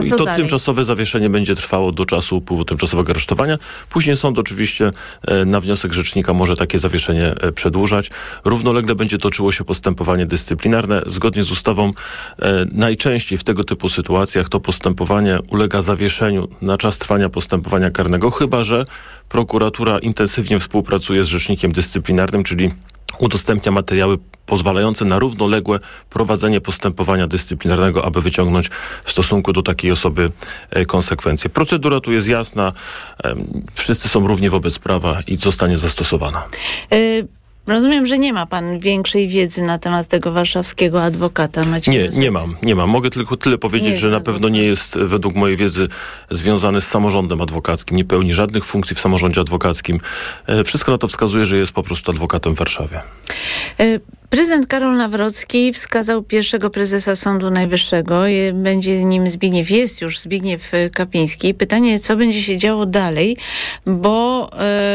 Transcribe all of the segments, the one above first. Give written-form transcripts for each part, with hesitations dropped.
I to tymczasowe zawieszenie będzie trwało do czasu upływu tymczasowego aresztowania. Później sąd oczywiście na wniosek rzecznika może takie zawieszenie przedłużać. Równolegle będzie toczyło się postępowanie dyscyplinarne. Zgodnie z ustawą najczęściej w tego typu sytuacjach to postępowanie ulega zawieszeniu na czas trwania postępowania karnego, chyba że prokuratura intensywnie współpracuje z rzecznikiem dyscyplinarnym, czyli udostępnia materiały pozwalające na równoległe prowadzenie postępowania dyscyplinarnego, aby wyciągnąć w stosunku do takiej osoby konsekwencje. Procedura tu jest jasna, wszyscy są równi wobec prawa i zostanie zastosowana. Rozumiem, że nie ma pan większej wiedzy na temat tego warszawskiego adwokata Macieja Z. Nie mam. Mogę tylko tyle powiedzieć, że na pewno nie jest według mojej wiedzy związany z samorządem adwokackim. Nie pełni żadnych funkcji w samorządzie adwokackim. Wszystko na to wskazuje, że jest po prostu adwokatem w Warszawie. Prezydent Karol Nawrocki wskazał pierwszego prezesa Sądu Najwyższego. Będzie nim jest już Zbigniew Kapiński. Pytanie, co będzie się działo dalej, bo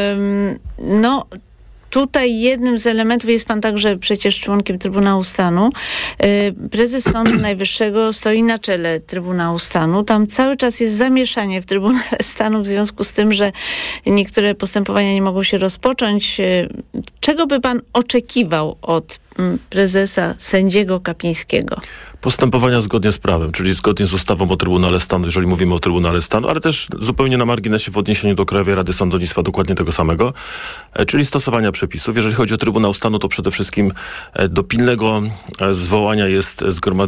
tutaj jednym z elementów, jest pan także przecież członkiem Trybunału Stanu. Prezes Sądu Najwyższego stoi na czele Trybunału Stanu. Tam cały czas jest zamieszanie w Trybunale Stanu w związku z tym, że niektóre postępowania nie mogą się rozpocząć. Czego by pan oczekiwał od prezesa sędziego Kapińskiego? Postępowania zgodnie z prawem, czyli zgodnie z ustawą o Trybunale Stanu, jeżeli mówimy o Trybunale Stanu, ale też zupełnie na marginesie w odniesieniu do Krajowej Rady Sądownictwa dokładnie tego samego, czyli stosowania przepisów. Jeżeli chodzi o Trybunał Stanu, to przede wszystkim do pilnego zwołania jest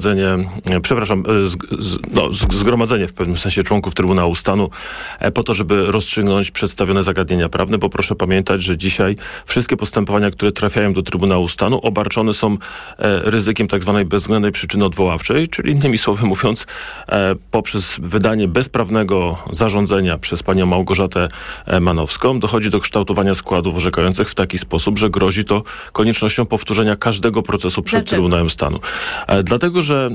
zgromadzenie w pewnym sensie członków Trybunału Stanu po to, żeby rozstrzygnąć przedstawione zagadnienia prawne, bo proszę pamiętać, że dzisiaj wszystkie postępowania, które trafiają do Trybunału Stanu, obarczone są ryzykiem tak zwanej bezwzględnej przyczyny odwoławczej, czyli innymi słowy mówiąc, poprzez wydanie bezprawnego zarządzenia przez panią Małgorzatę Manowską dochodzi do kształtowania składów orzekających w taki sposób, że grozi to koniecznością powtórzenia każdego procesu przed Trybunałem Stanu. Dlatego, że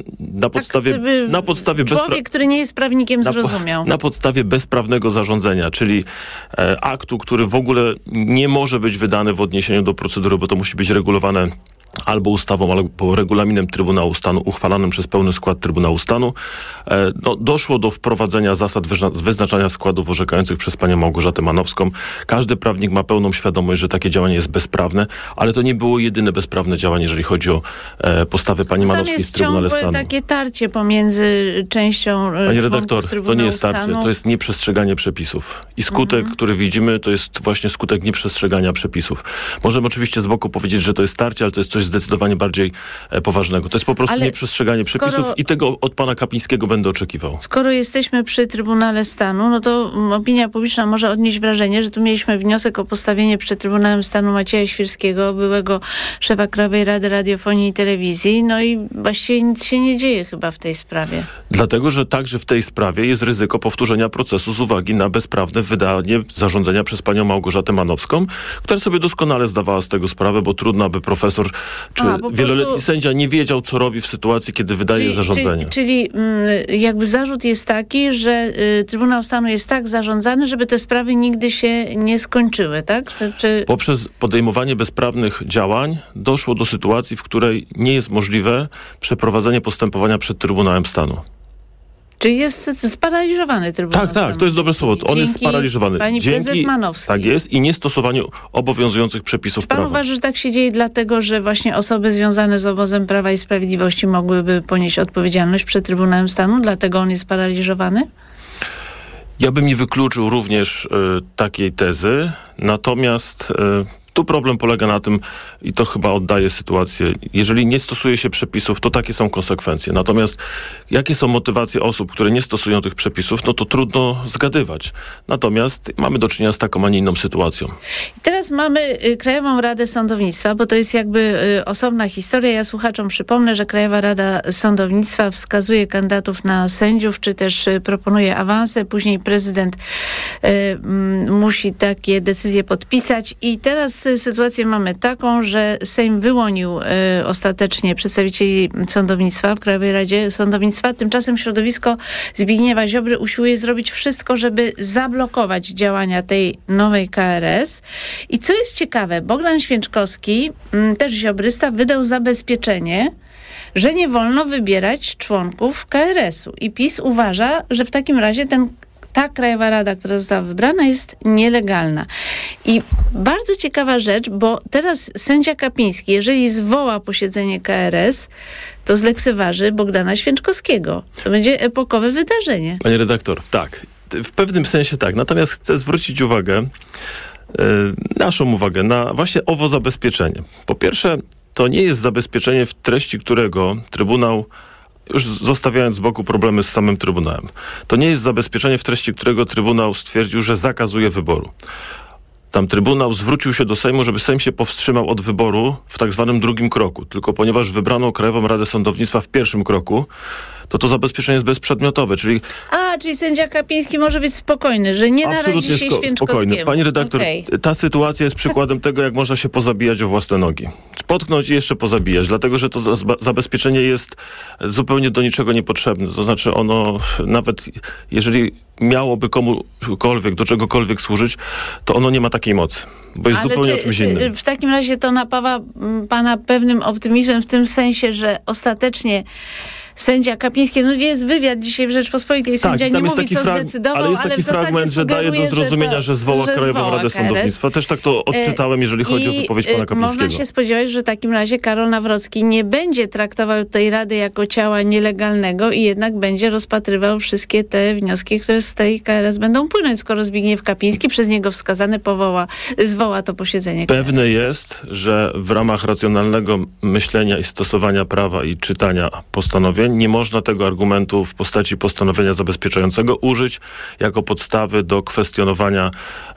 który nie jest prawnikiem, zrozumiał. Na podstawie bezprawnego zarządzenia, czyli aktu, który w ogóle nie może być wydany w odniesieniu do procedury, bo to musi być regulowane albo ustawą, albo regulaminem Trybunału Stanu uchwalanym przez pełny skład Trybunału Stanu. Doszło do wprowadzenia zasad wyznaczania składów orzekających przez panią Małgorzatę Manowską. Każdy prawnik ma pełną świadomość, że takie działanie jest bezprawne, ale to nie było jedyne bezprawne działanie, jeżeli chodzi o postawę pani Manowskiej w Trybunale Stanu. Tam jest takie tarcie pomiędzy częścią Pani redaktor, to nie jest tarcie, to jest nieprzestrzeganie przepisów. I skutek, który widzimy, to jest właśnie skutek nieprzestrzegania przepisów. Możemy oczywiście z boku powiedzieć, że to jest tarcie, ale to jest coś zdecydowanie bardziej poważnego. To jest po prostu nieprzestrzeganie przepisów i tego od pana Kapińskiego będę oczekiwał. Skoro jesteśmy przy Trybunale Stanu, no to opinia publiczna może odnieść wrażenie, że tu mieliśmy wniosek o postawienie przed Trybunałem Stanu Macieja Świrskiego, byłego szefa Krajowej Rady Radiofonii i Telewizji, no i właściwie nic się nie dzieje chyba w tej sprawie. Dlatego, że także w tej sprawie jest ryzyko powtórzenia procesu z uwagi na bezprawne wydanie zarządzenia przez panią Małgorzatę Manowską, która sobie doskonale zdawała z tego sprawę, bo trudno, aby profesor czy wieloletni sędzia nie wiedział, co robi w sytuacji, kiedy wydaje zarządzenie. Czyli jakby zarzut jest taki, że Trybunał Stanu jest tak zarządzany, żeby te sprawy nigdy się nie skończyły, tak? Poprzez podejmowanie bezprawnych działań doszło do sytuacji, w której nie jest możliwe przeprowadzenie postępowania przed Trybunałem Stanu. Czyli jest sparaliżowany Trybunał Stanu. Tak, to jest dobre słowo. On jest sparaliżowany. Pani prezes Manowskiej. Tak jest i niestosowaniu obowiązujących przepisów prawa. Pan uważa, że tak się dzieje dlatego, że właśnie osoby związane z obozem Prawa i Sprawiedliwości mogłyby ponieść odpowiedzialność przed Trybunałem Stanu? Dlatego on jest sparaliżowany? Ja bym nie wykluczył również takiej tezy, natomiast tu problem polega na tym, i to chyba oddaje sytuację, jeżeli nie stosuje się przepisów, to takie są konsekwencje. Natomiast jakie są motywacje osób, które nie stosują tych przepisów, no to trudno zgadywać. Natomiast mamy do czynienia z taką, a nie inną sytuacją. I teraz mamy Krajową Radę Sądownictwa, bo to jest jakby osobna historia. Ja słuchaczom przypomnę, że Krajowa Rada Sądownictwa wskazuje kandydatów na sędziów, czy też proponuje awanse. Później prezydent musi takie decyzje podpisać. I teraz sytuację mamy taką, że Sejm wyłonił ostatecznie przedstawicieli sądownictwa w Krajowej Radzie Sądownictwa. Tymczasem środowisko Zbigniewa Ziobry usiłuje zrobić wszystko, żeby zablokować działania tej nowej KRS. I co jest ciekawe, Bogdan Święczkowski, też ziobrysta, wydał zabezpieczenie, że nie wolno wybierać członków KRS-u. I PiS uważa, że w takim razie ta Krajowa Rada, która została wybrana, jest nielegalna. I bardzo ciekawa rzecz, bo teraz sędzia Kapiński, jeżeli zwoła posiedzenie KRS, to zlekceważy Bogdana Święczkowskiego. To będzie epokowe wydarzenie. Panie redaktor, tak. W pewnym sensie tak. Natomiast chcę zwrócić uwagę, naszą uwagę na właśnie owo zabezpieczenie. Po pierwsze, to nie jest zabezpieczenie, w treści którego Trybunał, już zostawiając z boku problemy z samym Trybunałem, to nie jest zabezpieczenie, w treści którego Trybunał stwierdził, że zakazuje wyboru. Tam Trybunał zwrócił się do Sejmu, żeby Sejm się powstrzymał od wyboru w tak zwanym drugim kroku. Tylko ponieważ wybrano Krajową Radę Sądownictwa w pierwszym kroku, to zabezpieczenie jest bezprzedmiotowe, czyli... Czyli sędzia Kapiński może być spokojny, że nie narazi się Święczkowskiemu. Spokojny. Pani redaktor, ta sytuacja jest przykładem tego, jak można się pozabijać o własne nogi. Potknąć i jeszcze pozabijać, dlatego że to zabezpieczenie jest zupełnie do niczego niepotrzebne. To znaczy ono, nawet jeżeli miałoby komukolwiek, do czegokolwiek służyć, to ono nie ma takiej mocy, bo jest zupełnie o czymś innym. W takim razie to napawa pana pewnym optymizmem w tym sensie, że ostatecznie sędzia Kapiński, jest wywiad dzisiaj w Rzeczpospolitej, sędzia nie mówi, co zdecydował, ale jest taki fragment, że daje do zrozumienia, że zwoła Krajową Radę Sądownictwa. Też tak to odczytałem, jeżeli chodzi o wypowiedź pana Kapińskiego. Można się spodziewać, że w takim razie Karol Nawrocki nie będzie traktował tej Rady jako ciała nielegalnego i jednak będzie rozpatrywał wszystkie te wnioski, które z tej KRS będą płynąć, skoro Zbigniew Kapiński, przez niego wskazany, zwoła to posiedzenie KRS. Pewne jest, że w ramach racjonalnego myślenia i stosowania prawa i czytania postanowień nie można tego argumentu w postaci postanowienia zabezpieczającego użyć jako podstawy do kwestionowania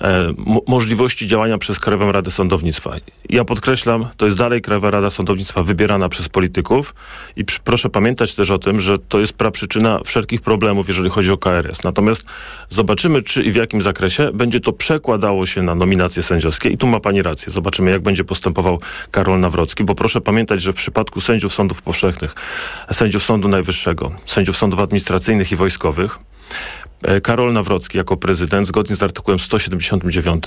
możliwości działania przez Krajową Radę Sądownictwa. Ja podkreślam, to jest dalej Krajowa Rada Sądownictwa wybierana przez polityków i proszę pamiętać też o tym, że to jest praprzyczyna wszelkich problemów, jeżeli chodzi o KRS. Natomiast zobaczymy, czy i w jakim zakresie będzie to przekładało się na nominacje sędziowskie. I tu ma pani rację. Zobaczymy, jak będzie postępował Karol Nawrocki, bo proszę pamiętać, że w przypadku sędziów sądów powszechnych, sędziów Sądu Najwyższego, sędziów sądów administracyjnych i wojskowych, Karol Nawrocki jako prezydent, zgodnie z artykułem 179,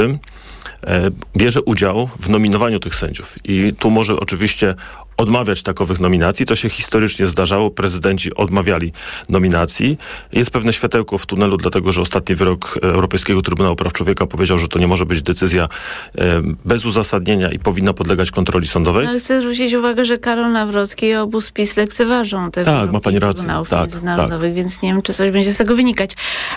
bierze udział w nominowaniu tych sędziów. I tu może oczywiście odmawiać takowych nominacji. To się historycznie zdarzało. Prezydenci odmawiali nominacji. Jest pewne światełko w tunelu, dlatego że ostatni wyrok Europejskiego Trybunału Praw Człowieka powiedział, że to nie może być decyzja bez uzasadnienia i powinna podlegać kontroli sądowej. Ale chcę zwrócić uwagę, że Karol Nawrocki i obóz PiS lekceważą te wyroki ma pani rację. Trybunałów międzynarodowych, więc nie wiem, czy coś będzie z tego wynikać.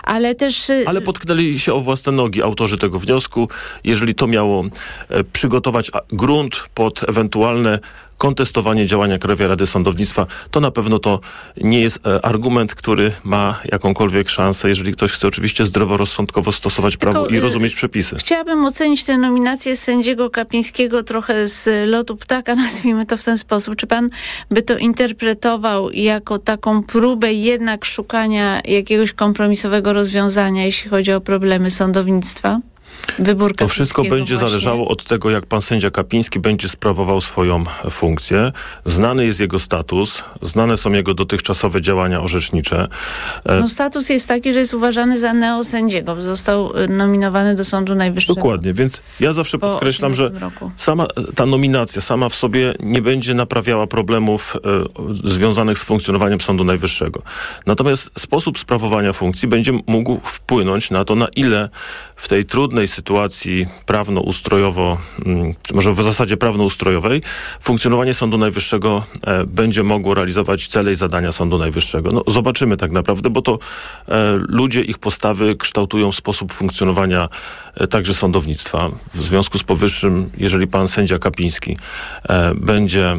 Ale potknęli się o własne nogi autorzy tego wniosku. Jeżeli to miało przygotować grunt pod ewentualne kontestowanie działania Krajowej Rady Sądownictwa, to na pewno to nie jest argument, który ma jakąkolwiek szansę, jeżeli ktoś chce oczywiście zdroworozsądkowo stosować prawo i rozumieć przepisy. Chciałabym ocenić tę nominację sędziego Kapińskiego trochę z lotu ptaka, nazwijmy to w ten sposób. Czy pan by to interpretował jako taką próbę jednak szukania jakiegoś kompromisowego rozwiązania, jeśli chodzi o problemy sądownictwa? To wszystko będzie zależało od tego, jak pan sędzia Kapiński będzie sprawował swoją funkcję. Znany jest jego status, znane są jego dotychczasowe działania orzecznicze. Status jest taki, że jest uważany za neosędziego. Został nominowany do Sądu Najwyższego. Dokładnie, więc ja zawsze podkreślam, że sama ta nominacja sama w sobie nie będzie naprawiała problemów związanych z funkcjonowaniem Sądu Najwyższego. Natomiast sposób sprawowania funkcji będzie mógł wpłynąć na to, na ile w tej trudnej sytuacji prawno-ustrojowo, może w zasadzie prawno-ustrojowej, funkcjonowanie Sądu Najwyższego będzie mogło realizować cele i zadania Sądu Najwyższego. Zobaczymy tak naprawdę, bo to ludzie, ich postawy kształtują sposób funkcjonowania także sądownictwa. W związku z powyższym, jeżeli pan sędzia Kapiński będzie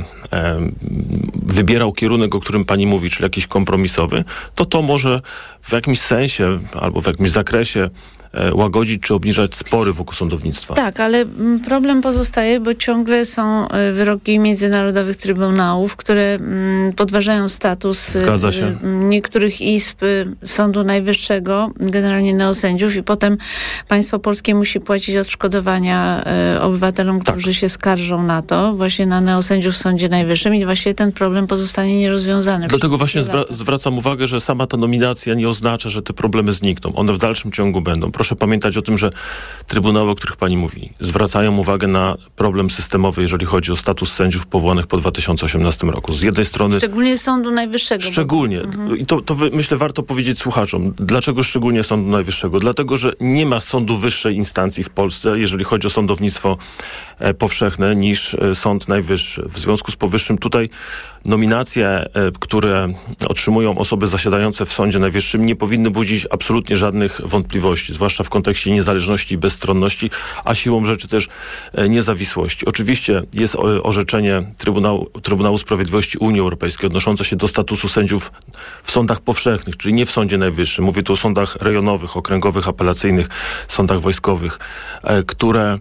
wybierał kierunek, o którym pani mówi, czyli jakiś kompromisowy, to może w jakimś sensie albo w jakimś zakresie łagodzić czy obniżać spory wokół sądownictwa. Tak, ale problem pozostaje, bo ciągle są wyroki międzynarodowych trybunałów, które podważają status niektórych izb Sądu Najwyższego, generalnie neosędziów, i potem państwo polskie musi płacić odszkodowania obywatelom, którzy się skarżą na to, właśnie na neosędziów w Sądzie Najwyższym, i właśnie ten problem pozostanie nierozwiązany. Dlatego właśnie zwracam uwagę, że sama ta nominacja nie oznacza, że te problemy znikną. One w dalszym ciągu będą. Proszę pamiętać o tym, że trybunały, o których pani mówi, zwracają uwagę na problem systemowy, jeżeli chodzi o status sędziów powołanych po 2018 roku. Z jednej strony... Szczególnie Sądu Najwyższego. Szczególnie. I to myślę, warto powiedzieć słuchaczom. Dlaczego szczególnie Sądu Najwyższego? Dlatego, że nie ma sądu wyższej instancji w Polsce, jeżeli chodzi o sądownictwo powszechne, niż Sąd Najwyższy. W związku z powyższym tutaj nominacje, które otrzymują osoby zasiadające w Sądzie Najwyższym, nie powinny budzić absolutnie żadnych wątpliwości, zwłaszcza w kontekście niezależności i bezstronności, a siłą rzeczy też niezawisłości. Oczywiście jest orzeczenie Trybunału Sprawiedliwości Unii Europejskiej odnoszące się do statusu sędziów w sądach powszechnych, czyli nie w Sądzie Najwyższym. Mówię tu o sądach rejonowych, okręgowych, apelacyjnych, sądach wojskowych, które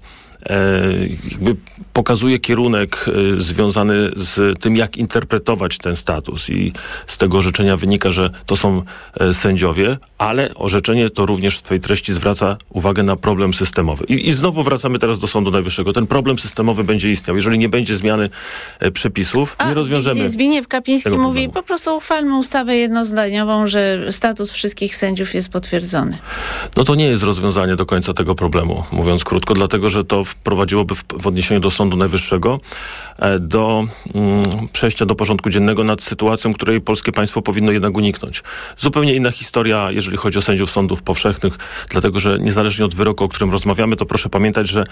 jakby pokazuje kierunek związany z tym, jak interpretować ten status, i z tego orzeczenia wynika, że to są sędziowie, ale orzeczenie to również w swojej treści zwraca uwagę na problem systemowy. I znowu wracamy teraz do Sądu Najwyższego. Ten problem systemowy będzie istniał. Jeżeli nie będzie zmiany przepisów, nie rozwiążemy. Zbigniew Kapiński mówi, po prostu uchwalmy ustawę jednozdaniową, że status wszystkich sędziów jest potwierdzony. No to nie jest rozwiązanie do końca tego problemu, mówiąc krótko, dlatego, że to wprowadziłoby w odniesieniu do Sądu Najwyższego do przejścia do porządku dziennego nad sytuacją, której polskie państwo powinno jednak uniknąć. Zupełnie inna historia, jeżeli chodzi o sędziów sądów powszechnych, dlatego, że niezależnie od wyroku, o którym rozmawiamy, to proszę pamiętać, że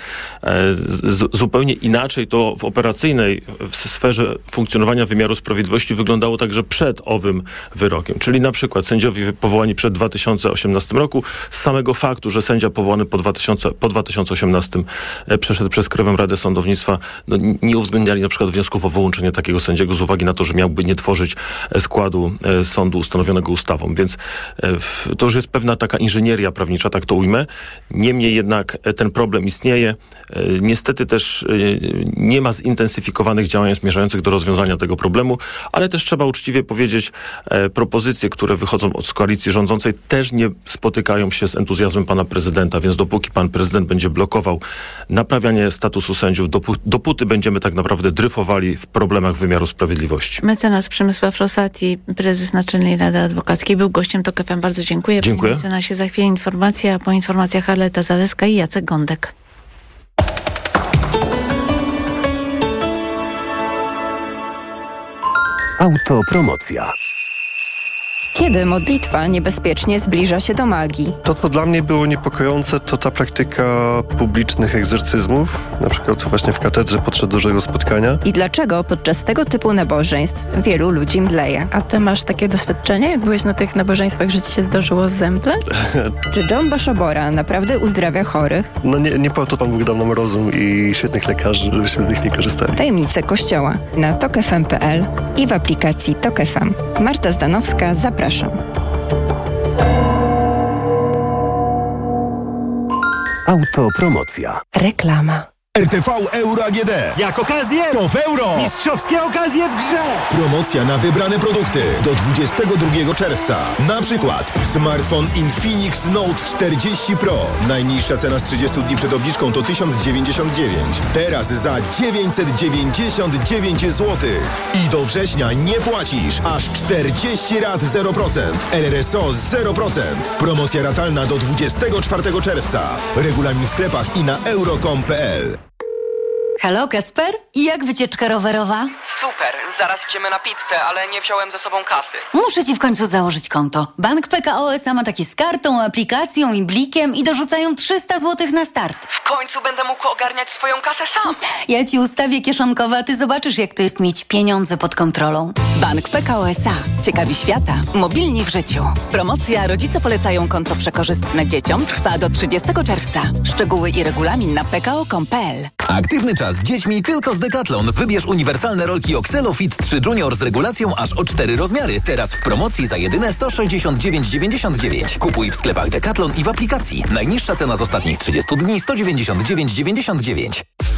zupełnie inaczej to w operacyjnej w sferze funkcjonowania wymiaru sprawiedliwości wyglądało także przed owym wyrokiem. Czyli na przykład sędziowie powołani przed 2018 roku, z samego faktu, że sędzia powołany po 2018 przeszedł przez Krajową Radę Sądownictwa, nie uwzględniali na przykład wniosków o wyłączenie takiego sędziego z uwagi na to, że miałby nie tworzyć składu sądu ustanowionego ustawą. Więc to już jest pewna taka inżynieria prawnicza, tak to ujmę. Niemniej jednak ten problem istnieje. Niestety też nie ma zintensyfikowanych działań zmierzających do rozwiązania tego problemu, ale też trzeba uczciwie powiedzieć, propozycje, które wychodzą od koalicji rządzącej, też nie spotykają się z entuzjazmem pana prezydenta, więc dopóki pan prezydent będzie blokował naprawianie statusu sędziów, dopóty będziemy tak naprawdę dryfowali w problemach wymiaru sprawiedliwości. Mecenas Przemysław Rosati, prezes Naczelnej Rady Adwokackiej, był gościem TOK FM. Bardzo dziękuję. Dziękuję. Panie mecenasie, za chwilę informacja, a po informacjach Arleta Zaleska i Jacek Gądek. Autopromocja. Kiedy modlitwa niebezpiecznie zbliża się do magii? To, co dla mnie było niepokojące, to ta praktyka publicznych egzorcyzmów, na przykład właśnie w katedrze podczas dużego spotkania. I dlaczego podczas tego typu nabożeństw wielu ludzi mdleje? A ty masz takie doświadczenie, jak byłeś na tych nabożeństwach, że ci się zdarzyło zemdleć? Czy John Baszobora naprawdę uzdrawia chorych? No nie po to Pan Bóg dał nam rozum i świetnych lekarzy, żebyśmy z nich nie korzystali. Tajemnice Kościoła na tokfm.pl i w aplikacji TOK FM. Marta Zdanowska, zapraszam. Autopromocja. Reklama. RTV Euro AGD. Jak okazję, to w euro. Mistrzowskie okazje w grze. Promocja na wybrane produkty do 22 czerwca. Na przykład smartfon Infinix Note 40 Pro. Najniższa cena z 30 dni przed obniżką to 1099. Teraz za 999 zł. I do września nie płacisz. Aż 40 rat 0%. RRSO 0%. Promocja ratalna do 24 czerwca. Regulamin w sklepach i na euro.com.pl. Halo, Kacper? I jak wycieczka rowerowa? Super, zaraz idziemy na pizzę, ale nie wziąłem ze sobą kasy. Muszę ci w końcu założyć konto. Bank PKO SA ma takie z kartą, aplikacją i blikiem i dorzucają 300 zł na start. W końcu będę mógł ogarniać swoją kasę sam. Ja ci ustawię kieszonkowe, a ty zobaczysz, jak to jest mieć pieniądze pod kontrolą. Bank PKO SA. Ciekawi świata. Mobilni w życiu. Promocja Rodzice polecają konto przekorzystne dzieciom trwa do 30 czerwca. Szczegóły i regulamin na pko.com.pl. Aktywny czas z dziećmi tylko z Decathlon. Wybierz uniwersalne rolki Oxelo Fit 3 Junior z regulacją aż o 4 rozmiary. Teraz w promocji za jedyne 169,99. Kupuj w sklepach Decathlon i w aplikacji. Najniższa cena z ostatnich 30 dni 199,99.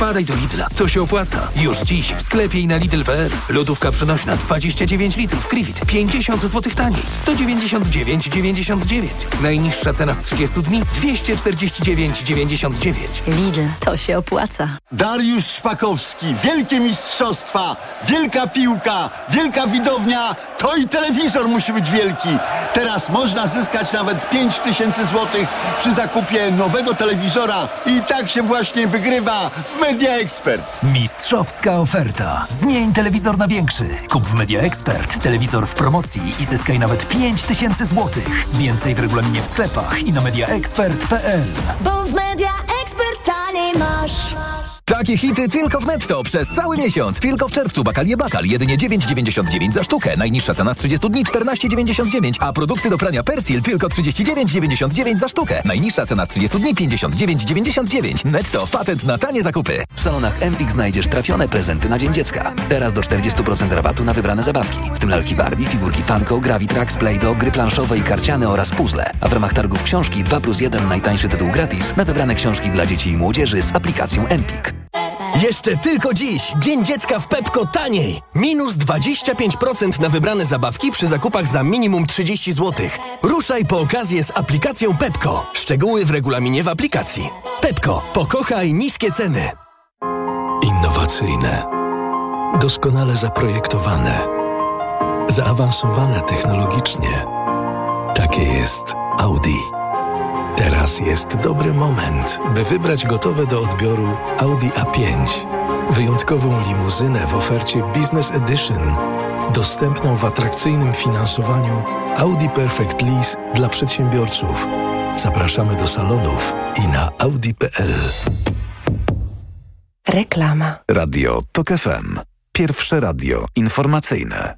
wpadaj do Lidla. To się opłaca. Już dziś w sklepie i na Lidl.pl. Lodówka przenośna 29 litrów Krivit. 50 zł taniej. 199,99. Najniższa cena z 30 dni 249,99. Lidl, to się opłaca. Dariusz Szpakowski, wielkie mistrzostwa, wielka piłka, wielka widownia, to i telewizor musi być wielki. Teraz można zyskać nawet 5000 zł przy zakupie nowego telewizora i tak się właśnie wygrywa w Media Expert. Mistrzowska oferta. Zmień telewizor na większy. Kup w Media Expert telewizor w promocji i zyskaj nawet 5000 zł. Więcej w regulaminie w sklepach i na mediaexpert.pl. Bo w Media Expert taniej masz. Takie hity tylko w Netto przez cały miesiąc. Tylko w czerwcu Bakalie Bakal jedynie 9,99 za sztukę. Najniższa cena z 30 dni 14,99, a produkty do prania Persil tylko 39,99 za sztukę. Najniższa cena z 30 dni 59,99. Netto, patent na tanie zakupy. W salonach Empik znajdziesz trafione prezenty na Dzień Dziecka. Teraz do 40% rabatu na wybrane zabawki, w tym lalki Barbie, figurki Funko, Gravitrax, Play-Doh, gry planszowe i karciane oraz puzzle. A w ramach targów książki 2+1 najtańszy tytuł gratis na wybrane książki dla dzieci i młodzieży z aplikacją Empik. Jeszcze tylko dziś Dzień Dziecka w Pepco taniej. Minus 25% na wybrane zabawki przy zakupach za minimum 30 zł. Ruszaj po okazję z aplikacją Pepco. Szczegóły w regulaminie w aplikacji. Pepco. Pokochaj niskie ceny. Innowacyjne. Doskonale zaprojektowane. Zaawansowane technologicznie. Takie jest Audi. Teraz jest dobry moment, by wybrać gotowe do odbioru Audi A5. Wyjątkową limuzynę w ofercie Business Edition. Dostępną w atrakcyjnym finansowaniu Audi Perfect Lease dla przedsiębiorców. Zapraszamy do salonów i na audi.pl. Reklama. Radio TOK FM. Pierwsze radio informacyjne.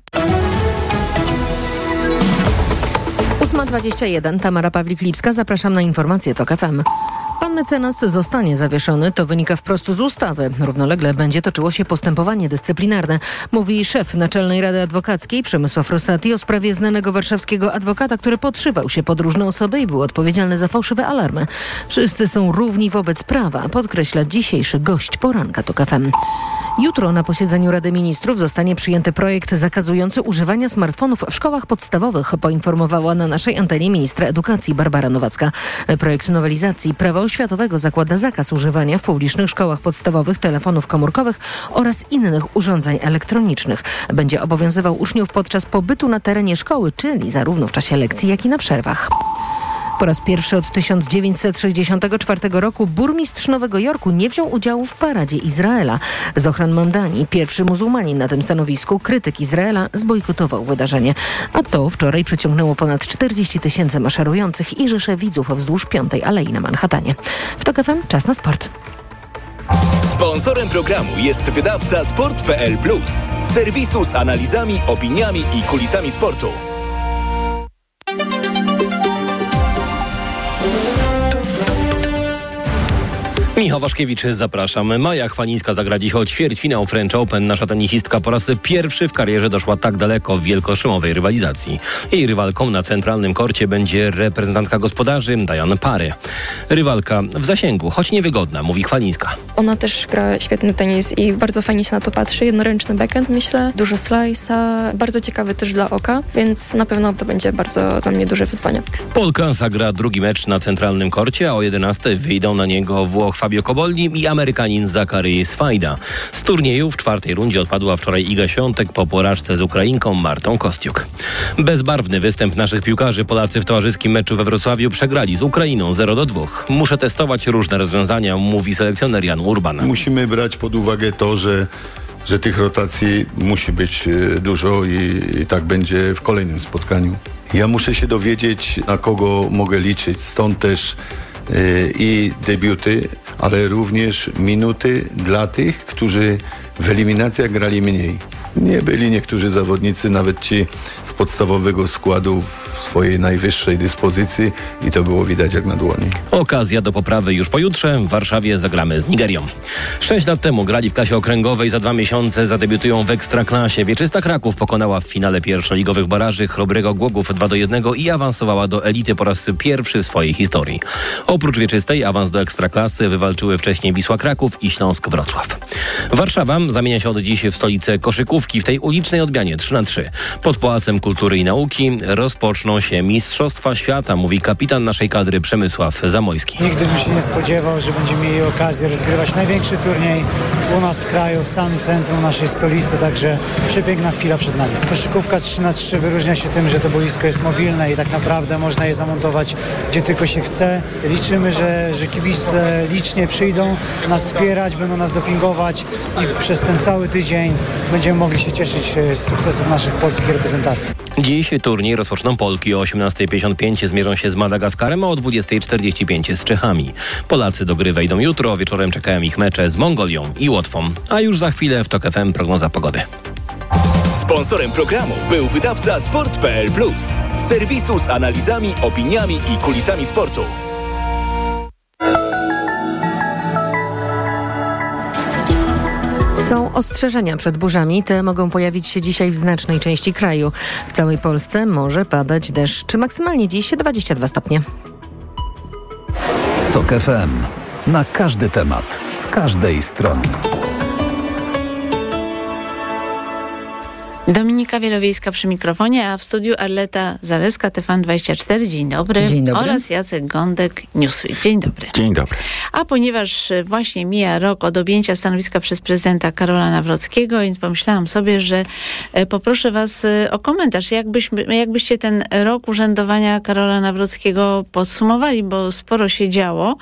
8:21. Tamara Pawlik-Lipska. Zapraszam na informacje TOK FM. Pan mecenas zostanie zawieszony, to wynika wprost z ustawy. Równolegle będzie toczyło się postępowanie dyscyplinarne, mówi szef Naczelnej Rady Adwokackiej Przemysław Rosati o sprawie znanego warszawskiego adwokata, który podszywał się pod różne osoby i był odpowiedzialny za fałszywe alarmy. Wszyscy są równi wobec prawa, podkreśla dzisiejszy gość poranka TOK FM. Jutro na posiedzeniu Rady Ministrów zostanie przyjęty projekt zakazujący używania smartfonów w szkołach podstawowych, poinformowała na naszej antenie ministra edukacji Barbara Nowacka. Projekt nowelizacji prawa oświatowego zakłada zakaz używania w publicznych szkołach podstawowych telefonów komórkowych oraz innych urządzeń elektronicznych. Będzie obowiązywał uczniów podczas pobytu na terenie szkoły, czyli zarówno w czasie lekcji, jak i na przerwach. Po raz pierwszy od 1964 roku burmistrz Nowego Jorku nie wziął udziału w paradzie Izraela. Zohran Mamdani, pierwszy muzułmanin na tym stanowisku, krytyk Izraela, zbojkotował wydarzenie. A to wczoraj przyciągnęło ponad 40 000 maszerujących i rzesze widzów wzdłuż 5. Alei na Manhattanie. W TOK FM czas na sport. Sponsorem programu jest wydawca Sport.pl Plus, serwisu z analizami, opiniami i kulisami sportu. Michał Waszkiewicz, zapraszam. Maja Chwalińska zagra dziś o ćwierćfinał French Open. Nasza tenisistka po raz pierwszy w karierze doszła tak daleko w wielkoszymowej rywalizacji. Jej rywalką na centralnym korcie będzie reprezentantka gospodarzy Diane Parry. Rywalka w zasięgu, choć niewygodna, mówi Chwalińska. Ona też gra świetny tenis i bardzo fajnie się na to patrzy. Jednoręczny backhand, myślę, dużo slice'a, bardzo ciekawy też dla oka, więc na pewno to będzie bardzo dla mnie duże wyzwanie. Polka zagra drugi mecz na centralnym korcie, a o 11 wyjdą na niego Włoch Fabio Cobolli i Amerykanin Zachary Swajda. Z turnieju w czwartej rundzie odpadła wczoraj Iga Świątek po porażce z Ukrainką Martą Kostiuk. Bezbarwny występ naszych piłkarzy. Polacy w towarzyskim meczu we Wrocławiu przegrali z Ukrainą 0-2. Muszę testować różne rozwiązania, mówi selekcjoner Jan Urban. Musimy brać pod uwagę to, że tych rotacji musi być dużo i tak będzie w kolejnym spotkaniu. Ja muszę się dowiedzieć, na kogo mogę liczyć, stąd też i debiuty, ale również minuty dla tych, którzy w eliminacjach grali mniej. Nie byli niektórzy zawodnicy, nawet ci z podstawowego składu w swojej najwyższej dyspozycji i to było widać jak na dłoni. Okazja do poprawy już pojutrze. W Warszawie zagramy z Nigerią. 6 lat temu grali w klasie okręgowej, za 2 miesiące zadebiutują w Ekstraklasie. Wieczysta Kraków pokonała w finale pierwszoligowych baraży Chrobrego Głogów 2-1 i awansowała do elity po raz pierwszy w swojej historii. Oprócz Wieczystej awans do Ekstraklasy wywalczyły wcześniej Wisła Kraków i Śląsk Wrocław. Warszawa zamienia się od dziś w stolicę koszykówki. W tej ulicznej odmianie 3x3 pod Pałacem Kultury i Nauki rozpoczną się Mistrzostwa Świata, mówi kapitan naszej kadry Przemysław Zamojski. Nigdy bym się nie spodziewał, że będziemy mieli okazję rozgrywać największy turniej u nas w kraju, w samym centrum naszej stolicy, także przepiękna chwila przed nami. Koszykówka 3x3 wyróżnia się tym, że to boisko jest mobilne i tak naprawdę można je zamontować gdzie tylko się chce. Liczymy, że kibice licznie przyjdą nas wspierać, będą nas dopingować i przez ten cały tydzień będziemy mogli się cieszyć z sukcesów naszych polskich reprezentacji. Dziś turniej rozpoczną Polki. O 18:55 zmierzą się z Madagaskarem, a o 20:45 z Czechami. Polacy do gry wejdą jutro, wieczorem czekają ich mecze z Mongolią i Łotwą. A już za chwilę w TOK FM prognoza pogody. Sponsorem programu był wydawca Sport.pl Plus. Serwisu z analizami, opiniami i kulisami sportu. Są ostrzeżenia przed burzami. Te mogą pojawić się dzisiaj w znacznej części kraju. W całej Polsce może padać deszcz. Maksymalnie dziś 22 stopnie. TOK FM. Na każdy temat. Z każdej strony. Dominika Wielowiejska przy mikrofonie, a w studiu Arleta Zaleska, TVN24. Dzień dobry. Dzień dobry. Oraz Jacek Gądek, Newsweek. Dzień dobry. Dzień dobry. A ponieważ właśnie mija rok od objęcia stanowiska przez prezydenta Karola Nawrockiego, więc pomyślałam sobie, że poproszę was o komentarz. Jakbyście ten rok urzędowania Karola Nawrockiego podsumowali, bo sporo się działo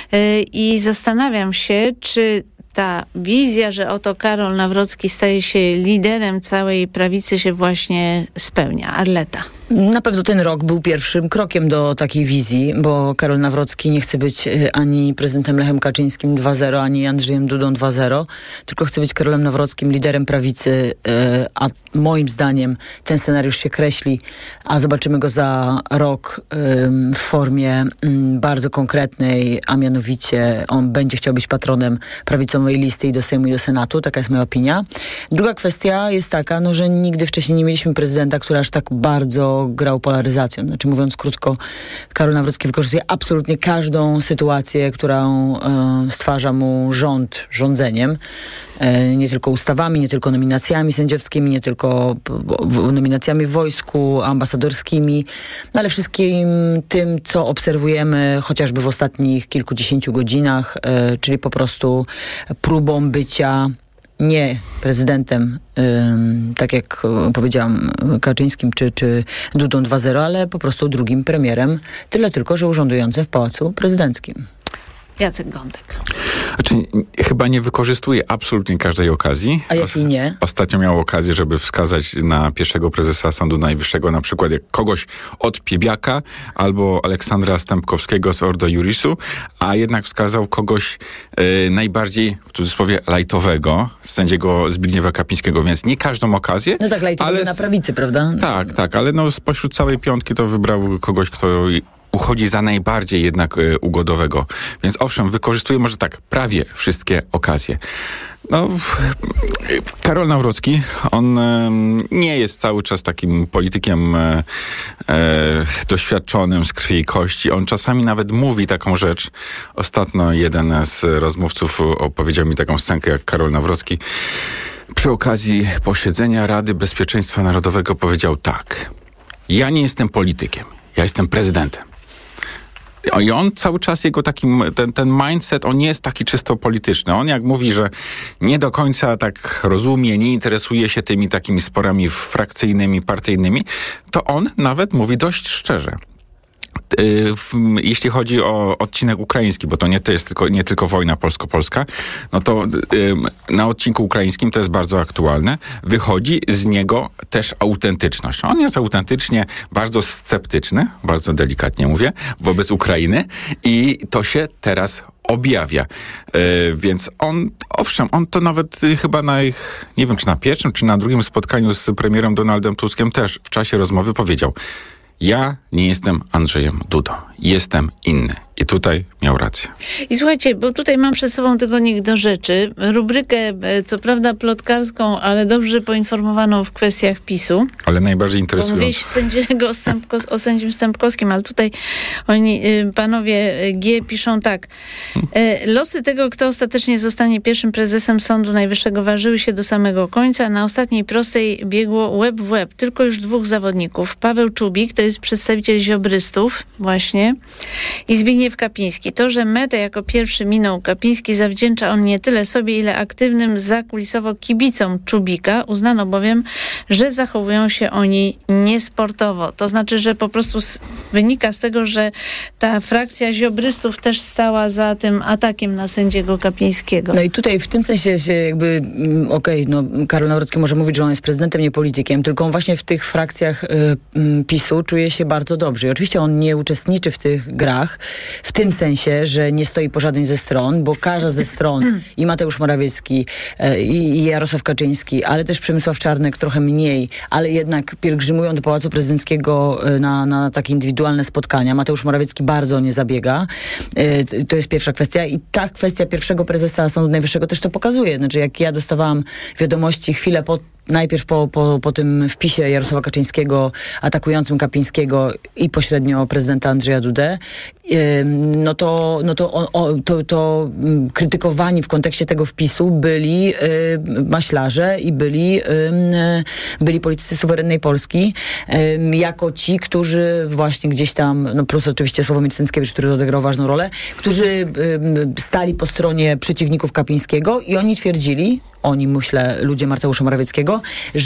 i zastanawiam się, czy ta wizja, że oto Karol Nawrocki staje się liderem całej prawicy, się właśnie spełnia. Arleta. Na pewno ten rok był pierwszym krokiem do takiej wizji, bo Karol Nawrocki nie chce być ani prezydentem Lechem Kaczyńskim 2.0, ani Andrzejem Dudą 2.0, tylko chce być Karolem Nawrockim, liderem prawicy, a moim zdaniem ten scenariusz się kreśli, a zobaczymy go za rok w formie bardzo konkretnej, a mianowicie on będzie chciał być patronem prawicowej listy i do Sejmu, i do Senatu. Taka jest moja opinia. Druga kwestia jest taka, że nigdy wcześniej nie mieliśmy prezydenta, który aż tak bardzo grał polaryzacją. Znaczy, mówiąc krótko, Karol Nawrocki wykorzystuje absolutnie każdą sytuację, którą stwarza mu rząd rządzeniem. Nie tylko ustawami, nie tylko nominacjami sędziowskimi, nie tylko nominacjami w wojsku, ambasadorskimi, ale wszystkim tym, co obserwujemy chociażby w ostatnich kilkudziesięciu godzinach, czyli po prostu próbą bycia nie prezydentem, tak jak powiedziałam, Kaczyńskim czy Dudą 2.0, ale po prostu drugim premierem, tyle tylko, że urzędującym w Pałacu Prezydenckim. Jacek Gądek. Znaczy, chyba nie wykorzystuje absolutnie każdej okazji. A jeśli nie? Ostatnio miał okazję, żeby wskazać na pierwszego prezesa Sądu Najwyższego, na przykład jak kogoś od Piebiaka albo Aleksandra Stępkowskiego z Ordo Iurisu, a jednak wskazał kogoś najbardziej, w cudzysłowie, lajtowego, sędziego Zbigniewa Kapińskiego, więc nie każdą okazję. No tak, lajtowego na prawicy, prawda? Tak, ale spośród całej piątki to wybrał kogoś, kto uchodzi za najbardziej jednak ugodowego. Więc owszem, wykorzystuje może tak prawie wszystkie okazje. Karol Nawrocki, on nie jest cały czas takim politykiem doświadczonym z krwi i kości. On czasami nawet mówi taką rzecz. Ostatnio jeden z rozmówców opowiedział mi taką scenkę, jak Karol Nawrocki przy okazji posiedzenia Rady Bezpieczeństwa Narodowego powiedział tak: ja nie jestem politykiem, ja jestem prezydentem. I on cały czas, jego ten mindset, on nie jest taki czysto polityczny. On jak mówi, że nie do końca tak rozumie, nie interesuje się tymi takimi sporami frakcyjnymi, partyjnymi, to on nawet mówi dość szczerze. Jeśli chodzi o odcinek ukraiński, bo to jest nie tylko wojna polsko-polska, no to na odcinku ukraińskim to jest bardzo aktualne. Wychodzi z niego też autentyczność. On jest autentycznie bardzo sceptyczny, bardzo delikatnie mówię, wobec Ukrainy i to się teraz objawia. Więc on to nawet chyba nie wiem, czy na pierwszym, czy na drugim spotkaniu z premierem Donaldem Tuskiem też w czasie rozmowy powiedział: ja nie jestem Andrzejem Dudą, jestem inny. I tutaj miał rację. I słuchajcie, bo tutaj mam przed sobą tygodnik Do Rzeczy, rubrykę, co prawda plotkarską, ale dobrze poinformowaną w kwestiach PiS-u. Ale najbardziej interesującą. Mówiłeś o sędzim Stępkowskim, ale tutaj panowie G piszą tak. Losy tego, kto ostatecznie zostanie pierwszym prezesem Sądu Najwyższego, ważyły się do samego końca. Na ostatniej prostej biegło łeb w łeb. Tylko już 2 zawodników. Paweł Czubik, to jest przedstawiciel ziobrystów właśnie, i Zbigniew Kapiński. To, że metę jako pierwszy minął Kapiński, zawdzięcza on nie tyle sobie, ile aktywnym zakulisowo kibicom Czubika. Uznano bowiem, że zachowują się oni niesportowo. To znaczy, że po prostu wynika z tego, że ta frakcja ziobrystów też stała za tym atakiem na sędziego Kapińskiego. No i tutaj w tym sensie się jakby, Karol Nawrocki może mówić, że on jest prezydentem, nie politykiem, tylko on właśnie w tych frakcjach PiS-u czuje się bardzo dobrze. I oczywiście on nie uczestniczy w tych grach, w tym sensie, że nie stoi po żadnej ze stron, bo każda ze stron, i Mateusz Morawiecki, i Jarosław Kaczyński, ale też Przemysław Czarnek trochę mniej, ale jednak pielgrzymują do Pałacu Prezydenckiego na takie indywidualne spotkania. Mateusz Morawiecki bardzo o nie zabiega. To jest pierwsza kwestia. I ta kwestia pierwszego prezesa Sądu Najwyższego też to pokazuje. Znaczy, jak ja dostawałam wiadomości chwilę najpierw po tym wpisie Jarosława Kaczyńskiego atakującym Kapińskiego i pośrednio prezydenta Andrzeja Dudę, to krytykowani w kontekście tego wpisu byli maślarze i byli politycy suwerennej Polski, jako ci, którzy właśnie gdzieś tam, plus oczywiście Sławomir Cęckiewicz, który odegrał ważną rolę, którzy stali po stronie przeciwników Kapińskiego i oni twierdzili, myślę, ludzie Mateusza Morawieckiego,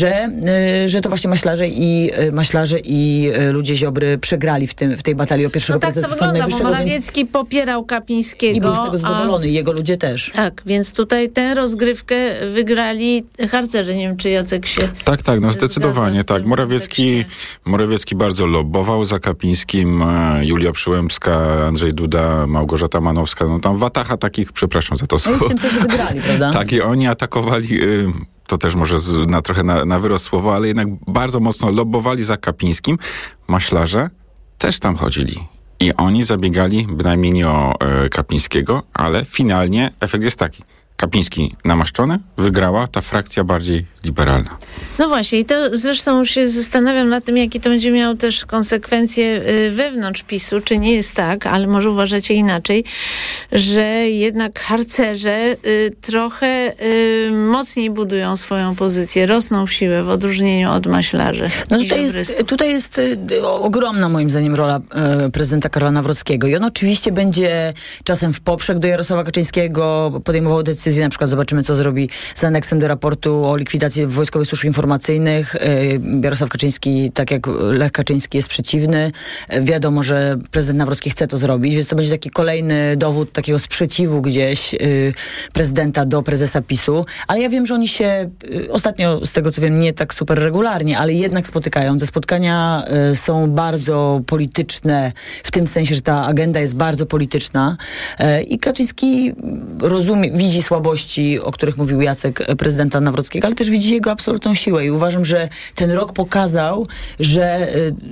że to właśnie maślarze i ludzie Ziobry przegrali w tej batalii o pierwszego prezesa Sądu Najwyższego. Morawiecki popierał Kapińskiego. I był z tego zadowolony, jego ludzie też. Tak, więc tutaj tę rozgrywkę wygrali harcerze. Nie wiem, czy Jacek się zdecydowanie tak. Morawiecki bardzo lobbował za Kapińskim, Julia Przyłębska, Andrzej Duda, Małgorzata Manowska, tam watacha takich, przepraszam za to słowo. No i w tym sensie wygrali, prawda? Tak, i oni atakowali, to też może trochę na wyrost słowo, ale jednak bardzo mocno lobbowali za Kapińskim. Maślarze też tam chodzili. I oni zabiegali bynajmniej nie o Kapińskiego, ale finalnie efekt jest taki. Kapiński namaszczony, wygrała ta frakcja bardziej liberalna. No właśnie, i to zresztą się zastanawiam nad tym, jakie to będzie miało też konsekwencje wewnątrz PiS-u, czy nie jest tak, ale może uważacie inaczej, że jednak harcerze trochę mocniej budują swoją pozycję, rosną w siłę w odróżnieniu od maślarzy. No tutaj jest ogromna moim zdaniem rola prezydenta Karola Nawrockiego i on oczywiście będzie czasem w poprzek do Jarosława Kaczyńskiego podejmował decyzje, na przykład zobaczymy, co zrobi z aneksem do raportu o likwidacji Wojskowych Służb Informacyjnych. Jarosław Kaczyński, tak jak Lech Kaczyński, jest przeciwny. Wiadomo, że prezydent Nawrocki chce to zrobić, więc to będzie taki kolejny dowód takiego sprzeciwu gdzieś prezydenta do prezesa PiS-u. Ale ja wiem, że oni się ostatnio, z tego co wiem, nie tak super regularnie, ale jednak spotykają. Te spotkania są bardzo polityczne, w tym sensie, że ta agenda jest bardzo polityczna i Kaczyński widzi słabości, o których mówił Jacek, prezydenta Nawrockiego, ale też widzi jego absolutną siłę i uważam, że ten rok pokazał, że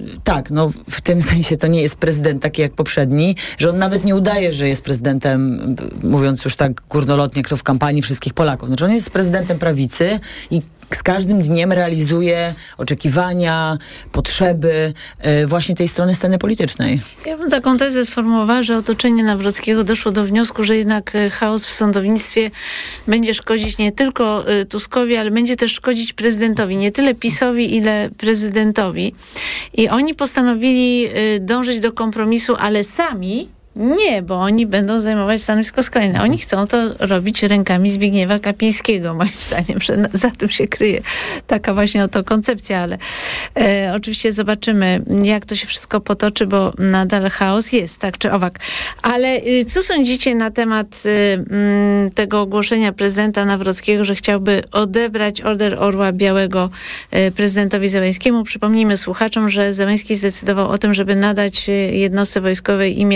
w tym sensie to nie jest prezydent taki jak poprzedni, że on nawet nie udaje, że jest prezydentem, mówiąc już tak górnolotnie, jak to w kampanii wszystkich Polaków. Znaczy on jest prezydentem prawicy i z każdym dniem realizuje oczekiwania, potrzeby właśnie tej strony sceny politycznej. Ja bym taką tezę sformułowała, że otoczenie Nawrockiego doszło do wniosku, że jednak chaos w sądownictwie będzie szkodzić nie tylko Tuskowi, ale będzie też szkodzić prezydentowi. Nie tyle PiS-owi, ile prezydentowi. I oni postanowili dążyć do kompromisu, ale sami nie, bo oni będą zajmować stanowisko skrajne. Oni chcą to robić rękami Zbigniewa Kapińskiego, moim zdaniem, że za tym się kryje taka właśnie oto koncepcja, ale oczywiście zobaczymy, jak to się wszystko potoczy, bo nadal chaos jest, tak czy owak. Ale co sądzicie na temat tego ogłoszenia prezydenta Nawrockiego, że chciałby odebrać Order Orła Białego prezydentowi Zełenskiemu? Przypomnijmy słuchaczom, że Zełenski zdecydował o tym, żeby nadać jednostce wojskowej imię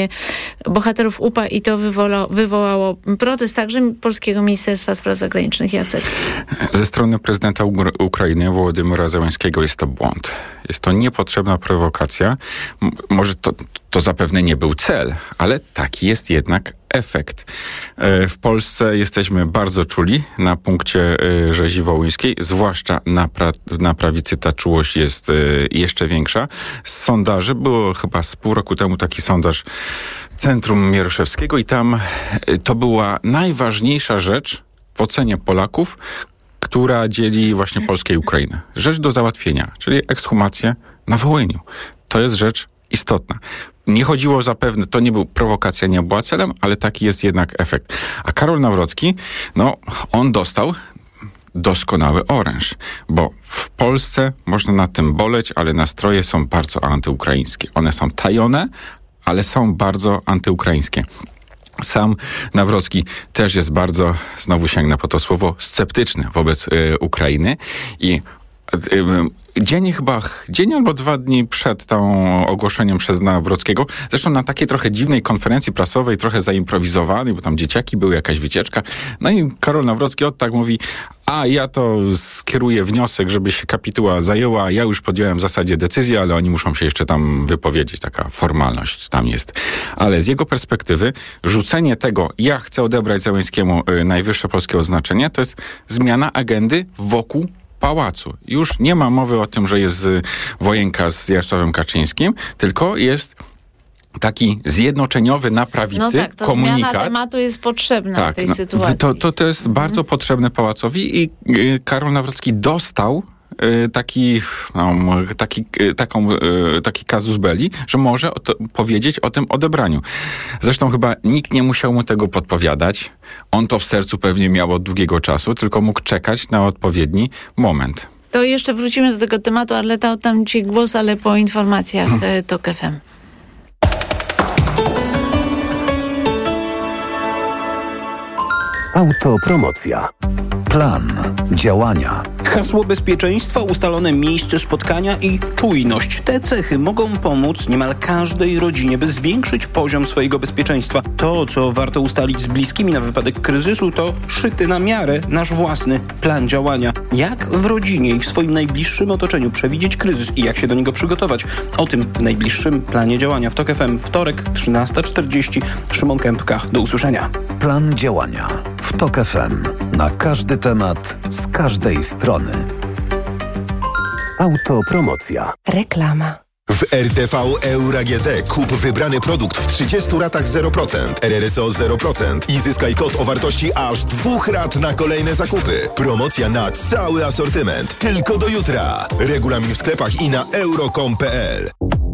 bohaterów UPA i to wywołało protest także Polskiego Ministerstwa Spraw Zagranicznych. Jacek. Ze strony prezydenta Ukrainy Wołodymyra Zełenskiego jest to błąd. Jest to niepotrzebna prowokacja. Może to zapewne nie był cel, ale taki jest jednak efekt. W Polsce jesteśmy bardzo czuli na punkcie rzezi wołyńskiej, zwłaszcza na prawicy ta czułość jest jeszcze większa. Z sondaży, było chyba z pół roku temu taki sondaż Centrum Mieroszewskiego i tam to była najważniejsza rzecz w ocenie Polaków, która dzieli właśnie Polskę i Ukrainę. Rzecz do załatwienia, czyli ekshumację na Wołyniu. To jest rzecz istotna. Nie chodziło zapewne, to nie był prowokacja, nie była celem, ale taki jest jednak efekt. A Karol Nawrocki, on dostał doskonały oręż, bo w Polsce można nad tym boleć, ale nastroje są bardzo antyukraińskie. One są tajone, ale są bardzo antyukraińskie. Sam Nawrocki też jest bardzo, znowu sięgnę po to słowo, sceptyczny wobec Ukrainy i dzień albo 2 dni przed tą ogłoszeniem przez Nawrockiego, zresztą na takiej trochę dziwnej konferencji prasowej, trochę zaimprowizowanej, bo tam dzieciaki były, jakaś wycieczka. No i Karol Nawrocki tak mówi, a ja to skieruję wniosek, żeby się kapituła zajęła, ja już podjąłem w zasadzie decyzję, ale oni muszą się jeszcze tam wypowiedzieć, taka formalność tam jest. Ale z jego perspektywy rzucenie tego, ja chcę odebrać Zełenskiemu najwyższe polskie oznaczenie, to jest zmiana agendy wokół pałacu. Już nie ma mowy o tym, że jest wojenka z Jarosławem Kaczyńskim, tylko jest taki zjednoczeniowy na prawicy komunikat. Zmiana tematu jest potrzebna w tej sytuacji. To jest bardzo potrzebne pałacowi i Karol Nawrocki dostał taki casus belli, że może powiedzieć o tym odebraniu. Zresztą chyba nikt nie musiał mu tego podpowiadać. On to w sercu pewnie miał od długiego czasu, tylko mógł czekać na odpowiedni moment. To jeszcze wrócimy do tego tematu, ale oddam ci głos, ale po informacjach TOK FM. Autopromocja. Plan działania. Hasło bezpieczeństwa, ustalone miejsce spotkania i czujność. Te cechy mogą pomóc niemal każdej rodzinie, by zwiększyć poziom swojego bezpieczeństwa. To, co warto ustalić z bliskimi na wypadek kryzysu, to szyty na miarę nasz własny plan działania. Jak w rodzinie i w swoim najbliższym otoczeniu przewidzieć kryzys i jak się do niego przygotować? O tym w najbliższym planie działania w TOK FM. Wtorek, 13:40. Szymon Kępka. Do usłyszenia. Plan działania w TOK FM. Na każdy temat, z każdej strony. Autopromocja. Reklama. W RTV Euro AGD kup wybrany produkt w 30 ratach 0%, RRSO 0% i zyskaj kod o wartości aż 2 rat na kolejne zakupy. Promocja na cały asortyment. Tylko do jutra. Regulamin w sklepach i na euro.com.pl.